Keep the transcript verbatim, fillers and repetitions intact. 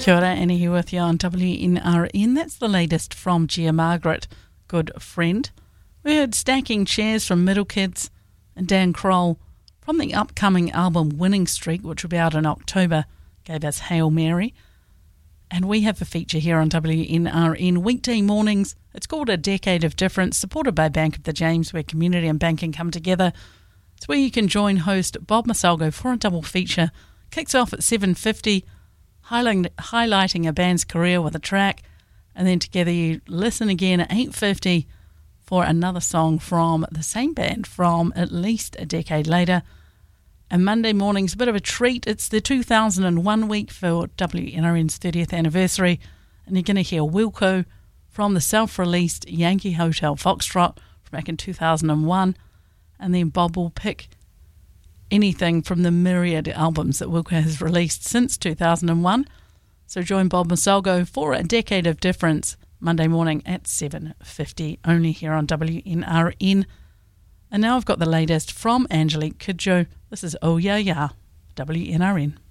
Kia ora, Annie here with you on W N R N. That's the latest from Gia Margaret, Good Friend. We heard Stacking Chairs from Middle Kids and Dan Kroll from the upcoming album Winning Streak, which will be out in October, gave us Hail Mary. And we have a feature here on W N R N weekday mornings. It's called A Decade of Difference, supported by Bank of the James, where community and banking come together. It's where you can join host Bob Masalgo for a double feature. Kicks off at seven fifty, highlighting, highlighting a band's career with a track, and then together you listen again at eight fifty for another song from the same band from at least a decade later. And Monday morning's a bit of a treat. It's the two thousand one week for W N R N's thirtieth anniversary, and you're going to hear Wilco from the self-released Yankee Hotel Foxtrot from back in two thousand one, and then Bob will pick anything from the myriad albums that Wilco has released since two thousand one. So join Bob Masalgo for A Decade of Difference Monday morning at seven fifty, only here on W N R N. And now I've got the latest from Angelique Kidjo. This is Oh Yeah Yeah, W N R N.